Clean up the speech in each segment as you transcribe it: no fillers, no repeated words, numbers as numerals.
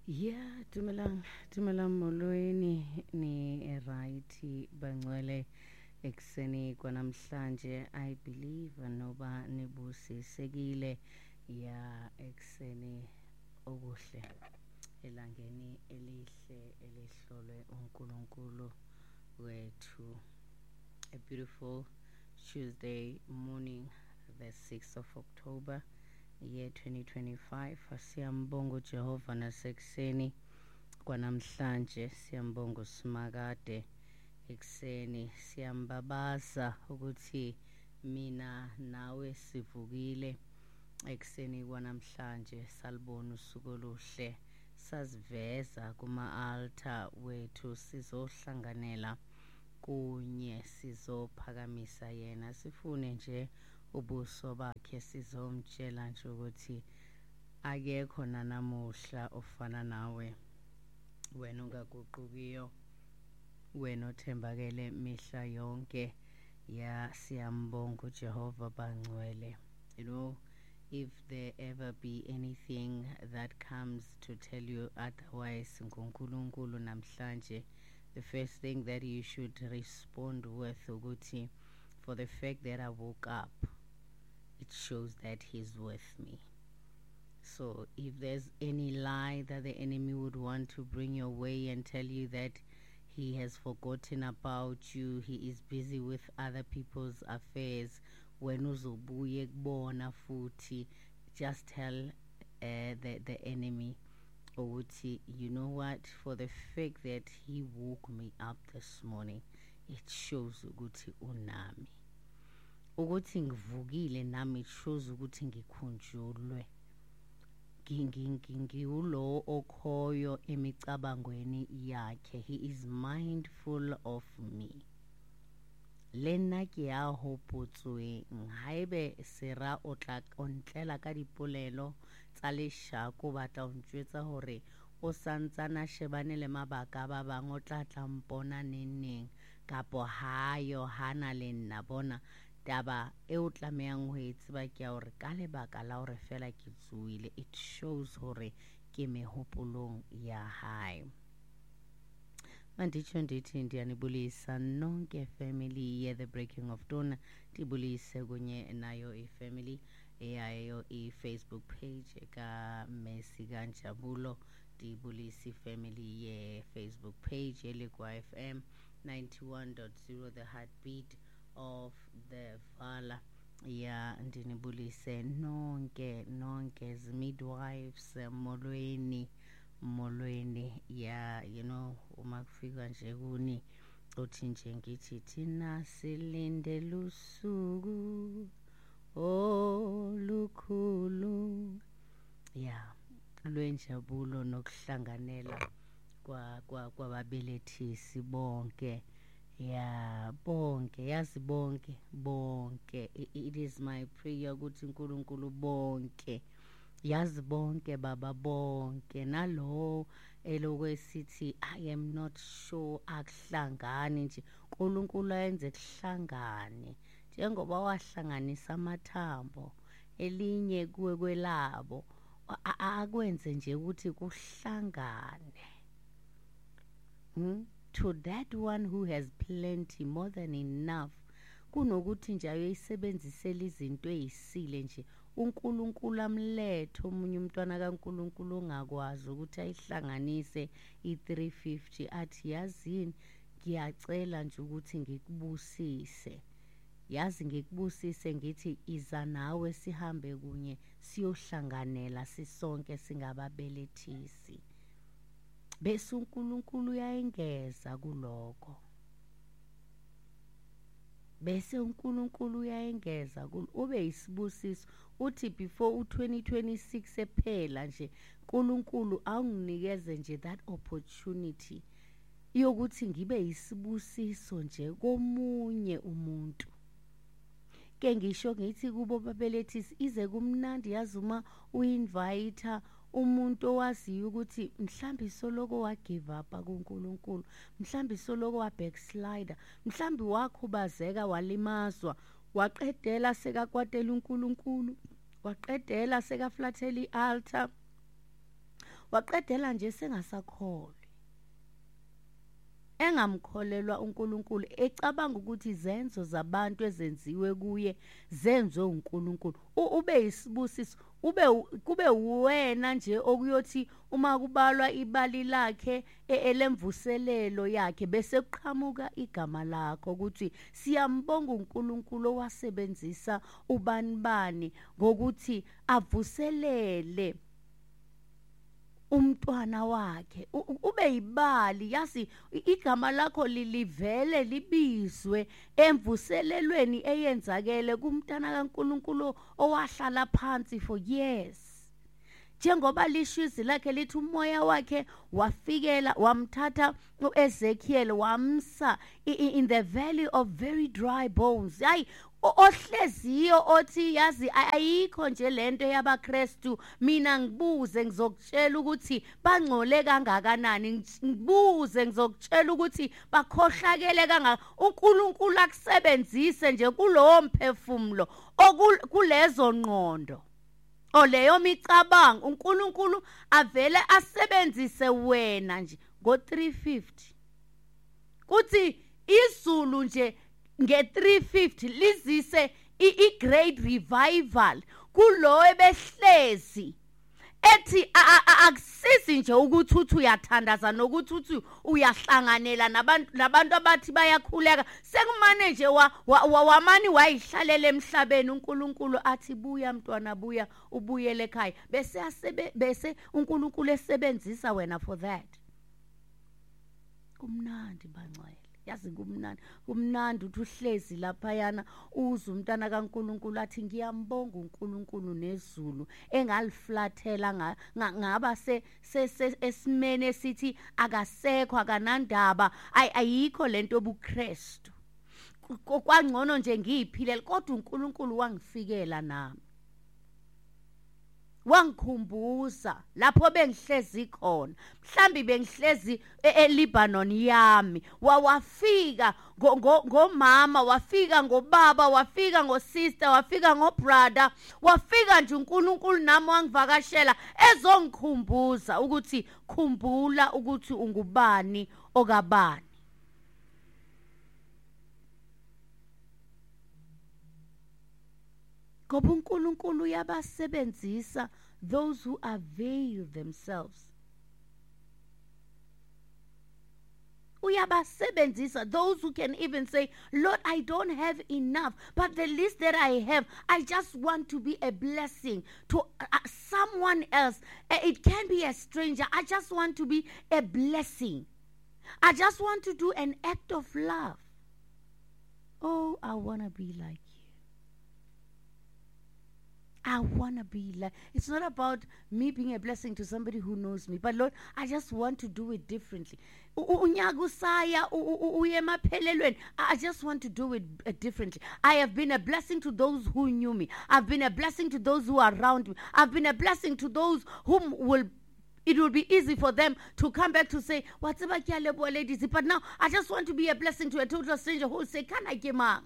Yeah, dumelang molweni ni right bangcwele ekseni kwanamhlanje. I believe noba nibusisekile ya ekseni okuhle elangeni elihle elihlolwe uNkulunkulu wethu. A beautiful Tuesday morning, the 6th of October, year 2025. Siyambonga Jehova nasekuseni kwanamhlanje, siyambonga uSimakade ekseni, siyambabaza ukuthi mina nawe sivukile ekseni kwanamhlanje, salibona usuku oluhle, saziveza kuma-altar wethu sizohlanganela kunye, sizophakamisa yena, sifune nje ubuso bakhe, sizomtshela nje ukuthi akekho nanamuhla ofana nawe, wena ungaguqukiyo, wena othembakele mihla yonke. Ya siyambonga uJehova bangcwele. You know, if there ever be anything that comes to tell you otherwise nguNkulunkulu namhlanje, the first thing that you should respond with ukuthi, for the fact that I woke up, it shows that he's with me. So if there's any lie that the enemy would want to bring your way and tell you that he has forgotten about you, he is busy with other people's affairs, when uzobuye kubona futhi, just tell the enemy ukuthi, you know what, for the fact that he woke me up this morning, it shows ukuthi unami, ukuthi ngivukile nami, it shows ukuthi ngikhunjulwe, ngiwulo okhoyo emicabangweni yakhe. He is mindful of me. Lena ke ya hopotswe haebe sera o tla ontlela ka dipolelo tsa leshako, batla o ntjwetsa hore o santsana shebane le mabaka ba bang, o tla mpona neng kapo hayo hana le nna. Bona taba e o tlamehang ho e tseba ke ya hore ka lebaka la hore fela ke tsuile, it shows hore ke mehopolong ya hae. Manditsho ndithi ndiyanibulisa nonke family ye The Breaking of Dawn, ndibulise kunye nayo ifamily eyayo i-Facebook page ka Messi Kanjabulo, ndibulise ifamily ye Facebook page elikwa FM 91.0, the heartbeat of the Vala. Ya ndinibulise nonke midwives, molweni. Ya you know, uma kufika nje kuni uthi nje ngithi thina silinde lusuku olukhulu, ya lwenjabulo nokuhlanganela kwababelethisi bonke. Ya bonke, yazi bonke, it is my prayer ukuthi uNkulunkulu bonke, yazi bonke baba bonke, nalo elokwesithi I am not sure, akuhlangani nje, uNkulunkulu ayenze kuhlangane njengoba wahlanganisa amathambo elinye kuwe kwelabo, akwenze nje ukuthi kuhlangane. To that one who has plenty, more than enough, kunokuthi nje ayoyisebenzisela izinto ezisile nje, uNkulunkulu amlethe omunye umntwana kaNkulunkulu ongakwazi ukuthi ayihlanganise i350, athi yazini ngiyacela nje ukuthi ngikubusise, yazi ngikubusise ngithi iza nawe sihambe kunye siyohlanganela sisonke singababelethisi. Bese uNkulunkulu uyayengeza kuloko, bese uNkulunkulu uyayengeza ube isibusiso, uthi before u2026 ephela nje uNkulunkulu anginikeze nje that opportunity yokuthi ngibe isibusiso nje komunye umuntu. Ke ngisho ngithi kubo babelethisi ize kumnandi, yazi uma uinvite umuntu owaziyo ukuthi mhlambi soloko wa give up kuNkulunkulu, mhlambi soloko wa backslider, mhlambi wakhubazeka walimazwa, waqedela sekakwatela uNkulunkulu, waqedela sekaflathela ialtar, waqedela nje sengasakholwa engamkholelwa uNkulunkulu ecabanga ukuthi izenzo zabantu ezenziwe kuye zenziwe uNkulunkulu ube isibusiso kube wena nje okuyothi uma kubalwa ibali lakhe elemvuselelo yakhe bese kuqhamuka igama lakho ukuthi siyambonga uNkulunkulu owasebenzisa ubanibani ngokuthi avuselele umntwana wakhe ube yibali yazi igama lakho livele libizwe emvuselelweni eyenzakele kumntana kaNkulunkulu owahlala phansi for years njengoba lishwizi lakhe lithi umoya wakhe wafikela wamthatha uEzekiel wamsa in the valley of very dry bones hayi ohleziyo othi yazi ayikho nje lento yabaKristu mina ngibuze ngizokutshela ukuthi bangcole kangakanani ngibuze ngizokutshela ukuthi bakhohlakele kangaka uNkulunkulu akusebenzise nje kulowo mphefumulo okulezo ngqondo oleyo micabango uNkulunkulu avele asebenzise wena nje ngo350 kuthi izulu nje nge350 lizise i-great revival kulo ebehlezi ethi akusisi nje ukuthi uyathandaza nokuthi uyahlanganela nabantu abathi bayakhuleka sekumane nje wamani wayihlalela emhlabeni uNkulunkulu athi buya mntwana buya ubuyele ekhaya bese uNkulunkulu esebenzisa wena for that kumnandi bangcwele yazi kumnandi uthi uhlezi lapha yana uza umntana kaNkulunkulu athi ngiyambonga uNkulunkulu nezulu engaliflathela ngaba esimene esithi akasekho akanandaba ayikho lento obuKristu kwangcono nje ngiyiphilele kodwa uNkulunkulu wangifikela nami wangikhumbuza lapho bengihlezi khona mhlambi bengihlezi eLebanon yami wafika ngomama wafika ngobaba wafika ngosister wafika ngobrother wafika nje uNkulunkulu nami wangivakashela ezongikhumbuza ukuthi khumbula ukuthi ungubani okabani ngoba uNkulunkulu uyabasebenzisa those who avail themselves uyabasebenzisa those who can even say Lord I don't have enough but the least that I have I just want to be a blessing to someone else it can be a stranger I just want to be a blessing I just want to do an act of love oh I want to be like I want to be like, it's not about me being a blessing to somebody who knows me, but Lord, I just want to do it differently. I just want to do it differently. I have been a blessing to those who knew me. I've been a blessing to those who are around me. I've been a blessing to those whom it will be easy for them to come back to say, what's about ladies? But now I just want to be a blessing to a total stranger who will say, can I get ma?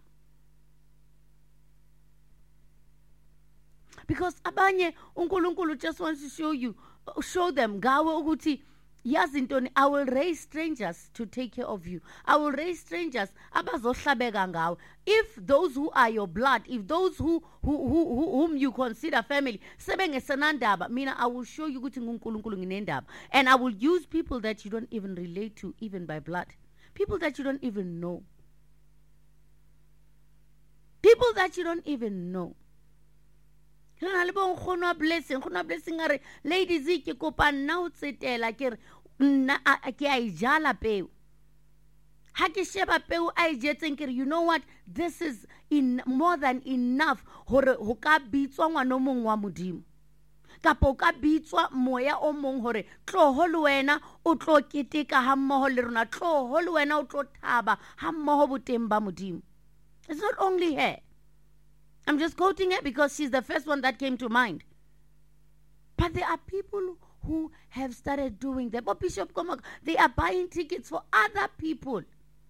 Because abanye uNkulunkulu just wants to show them gawe ukuthi yazi intoni I will raise strangers to take care of you. I will raise strangers abazohlabeka ngawe. If those who are your blood, if those whom you consider family sebengesenandaba mina I will show you ukuthi nguNkulunkulu nginendaba and I will use people that you don't even relate to even by blood. People that you don't even know. People that you don't even know. Blessing are ladies ke kopa nna o tsetela ke nna ke a ijala peo ha ke sheba peo a ijetseng ke you know what this is more than enough hore ho ka bitswa ngwana mong wa modimo kapo ka bitswa moya o mong hore tloho le wena o tlo keteka ha mmoho le rona tloho le wena o tlo thaba ha mmoho boteng ba modimo. It's not only her. I'm just quoting her because she's the first one that came to mind. But there are people who have started doing that. But Bishop Komok, they are buying tickets for other people.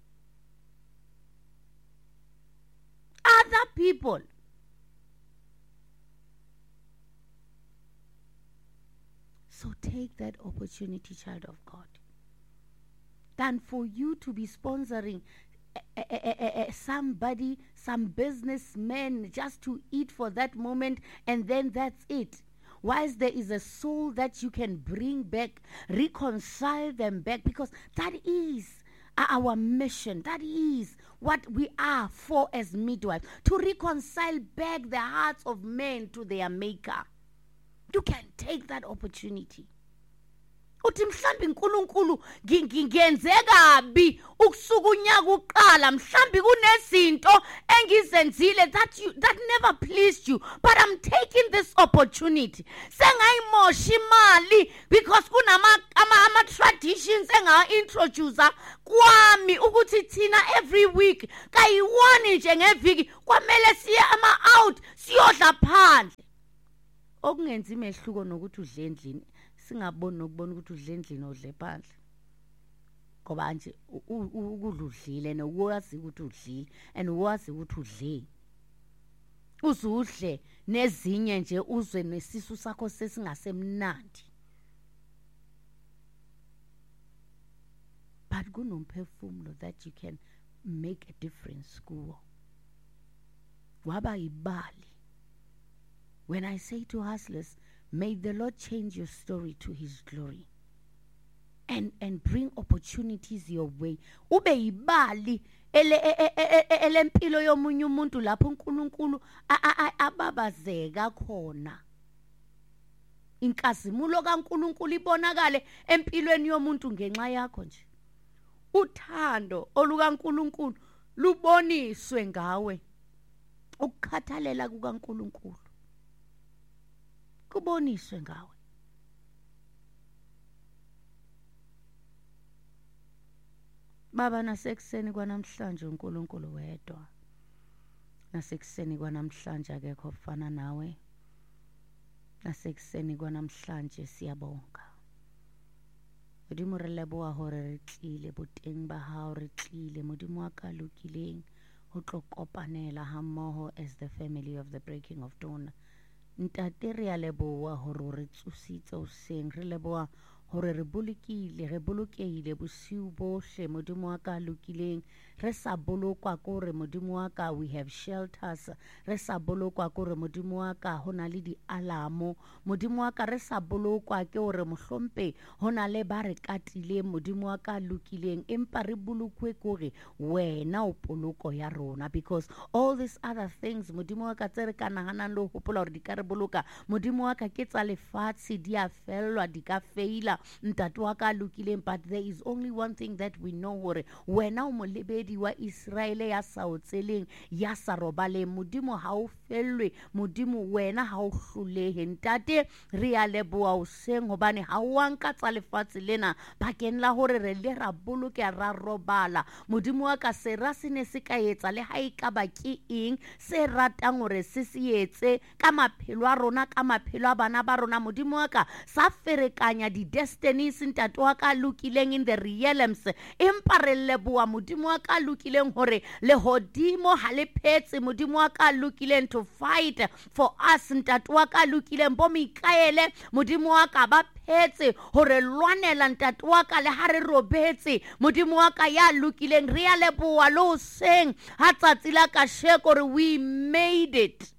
Other people. So take that opportunity, child of God, than for you to be sponsoring somebody, some businessman, just to eat for that moment, and then that's it. Whilst there is a soul that you can bring back, reconcile them back, because that is our mission. That is what we are for as midwives, to reconcile back the hearts of men to their maker. You can take that opportunity. Uthi mhlambi uNkulunkulu ngenze kabi ukusuka unyaka uqala, mhlambi kunezinto engizenzile that never pleased you, but I'm taking this opportunity. Sengayimosha imali because kunama traditions enga-introduce kwami ukuthi thina every week kayi-1 nje ngeviki kwamele siye ama-out siyodla phandle. Okungenza imehluko nokuthi udle endlini, singaboni nokubona ukuthi udle endlini odle phandle, ngoba nje ukudla udlile nowazi ukuthi udlile and wazi ukuthi udle, uzudle nezinye nje uzwe nesisu sakho sesingasemnandi. But kunomphefumulo that you can make a difference kuwo. Waba ibali. When I say to hustlers, may the Lord change your story to His glory and bring opportunities your way. Ube ibali elempilo yomunye umuntu lapho uNkulunkulu ababazeka khona. Inkazimulo kaNkulunkulu ibonakale empilweni yomuntu ngenxa yakho nje. Uthando olukaNkulunkulu luboniswe ngawe. Ukukhathalela kukaNkulunkulu kuboniswe ngawe. Baba, nasekuseni kwanamhlanje uNkulunkulu wedwa. Nasekuseni kwanamhlanje akekho ofana nawe. Nasekuseni kwanamhlanje siyabonga. Modimo re leboha hore re tlile boteng ba hao, re tlile Modimo wa ka lokileng ho tlo kopanela ha mmoho as the family of the Breaking of Dawn. Ntate re a leboha hore re tsusitse hoseng, re leboha hore re bolokehile bosiu bohle Modimo wa ka lokileng. Re sa bolokwa kore Modimo wa ka we have shelters, re sa bolokwa kore Modimo wa ka hona le di alamo, Modimo wa ka re sa bolokwa ke hore mohlompe hona le ba re katile Modimo wa ka lokileng, empa re bolokwe kore wena o poloko ya rona, because all these other things Modimo wa ka tse re ka nahanang le hopola hore di ka re boloka Modimo wa ka ke tsa lefatshe, di a fellwa, di ka feila ntate wa ka lokileng. But there is only one thing that we know, hore wena o molebedi wa Israele ya sa o tseleng ya sa robaleng. Modimo ha o fellwe, Modimo wena ha o hlolehe. Ntate re a leboha hoseng hobane ha wa nka tsa lefatshe lena bakeng la hore re le ra boloke ra robala. Modimo wa ka sera sene se ka etsa le ha e ka ba ke eng se ratang hore se se etse ka maphelo a rona, ka maphelo a bana ba rona. Modimo wa ka sa ferekanya di destinies ntate wa ka lokileng in the realms, empa re leboha Modimo wa ka lokileng hore le hodimo ha le phetse Modimo wa ka lokileng to fight for us. Ntate wa ka lokileng bo Mikaele Modimo wa ka ba phetse hore lwanela ntate wa ka le ha re robetse Modimo wa ka ya lokileng. Re a leboha lo seng ha tsatsi la kasheko re we made it.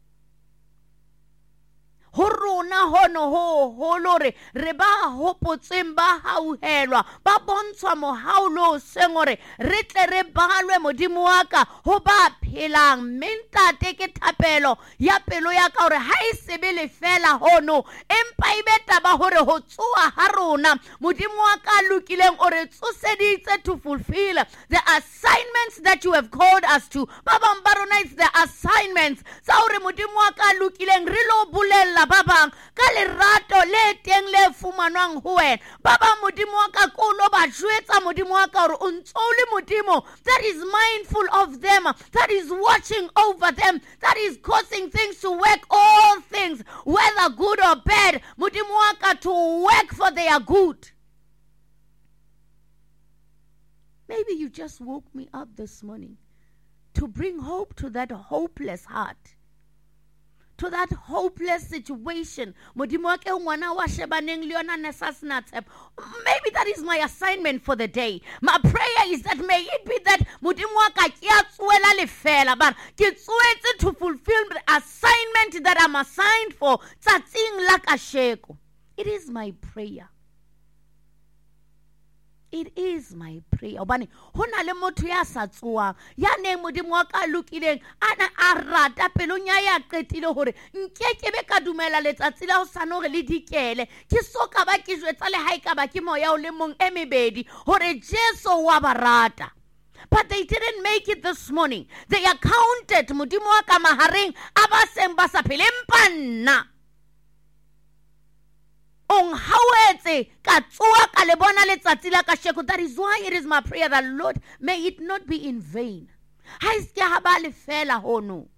Ho rona hono ho holore re ba hopotseng ba hauhelwa ba bontshwa mohaulo sengore re tle re balwe Modimo wa ka ho ba phelang. Mentate ke thapelo ya pelo ya ka hore ha e sebele fela hono empa ibe taba hore ho tsoa ha rona Modimo wa ka lokileng o re tsoseditse to fulfill the assignments that you have called us to. Baba mbarona, it's the assignments sa hore Modimo wa ka lokileng re lo bulella babang ka lerato le teng le fumanwang ho wena. Baba Modimo wa ka ko lo ba jwetsa Modimo wa ka hore o ntso le Modimo that is mindful of them, that is watching over them, that is causing things to work, all things whether good or bad Modimo wa ka to work for their good. Maybe you just woke me up this morning to bring hope to that hopeless heart, to that hopeless situation. Maybe that is my assignment for the day. My prayer is that may it be that but to fulfill the assignment that I'm assigned for. It is my prayer. It is my prayer. Obane hona le motho ya sa tsoang ya neng modimo wa ka lokileng ana a rata pelo nya ya qetile hore nkeke be ka dumela letsatsi la ho sana hore le dikele ke soka ba ke jwetsa le hae ka ba ke moya o le mong e mebedi hore Jesu wa barata. But they didn't make it this morning. They accounted modimo wa ka mahareng abaseng ba sa phele mpanna. That is why it is my prayer that Lord, may it not be in vain.